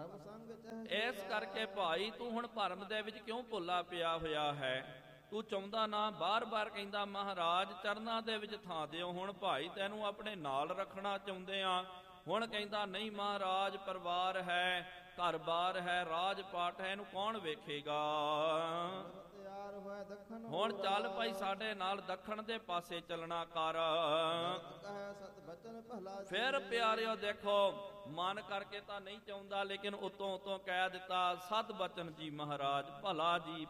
ਭਰਮ ਸੰਗ ਚਹਿ ਇਸ ਕਰਕੇ ਭਾਈ ਤੂੰ ਹੁਣ ਭਰਮ ਦੇ ਵਿੱਚ ਕਿਉਂ ਭੁੱਲਾ ਪਿਆ ਹੋਇਆ ਹੈ? ਤੂੰ ਚਾਹੁੰਦਾ ਨਾ, ਬਾਰ-ਬਾਰ ਕਹਿੰਦਾ ਮਹਾਰਾਜ ਚਰਨਾਂ ਦੇ ਵਿੱਚ ਥਾਂ ਦਿਓ। ਹੁਣ ਭਾਈ ਤੈਨੂੰ ਆਪਣੇ ਨਾਲ ਰੱਖਣਾ ਚਾਹੁੰਦੇ ਆ। ਹੁਣ ਕਹਿੰਦਾ ਨਹੀਂ ਮਹਾਰਾਜ, ਪਰਿਵਾਰ ਹੈ, ਘਰ-ਬਾਰ ਹੈ, ਰਾਜ-ਪਾਟ ਹੈ, ਇਹਨੂੰ ਕੌਣ ਵੇਖੇਗਾ? ਤਿਆਰ ਹੋਇ ਦੱਖਣ ਹੁਣ ਚੱਲ ਭਾਈ ਸਾਡੇ ਨਾਲ ਦੱਖਣ ਦੇ ਪਾਸੇ ਚੱਲਣਾ ਕਰ। ਕਹੈ ਸਤ ਬਚਨ ਭਲਾ ਜੀ। ਫਿਰ ਪਿਆਰਿਓ ਦੇਖੋ, ਮਨ ਕਰਕੇ ਤਾਂ ਨਹੀਂ ਚਾਹੁੰਦਾ, ਲੇਕਿਨ ਉਤੋਂ ਕਹਿ ਦਿੱਤਾ ਸਤ ਬਚਨ ਜੀ ਮਹਾਰਾਜ, ਭਲਾ ਜੀ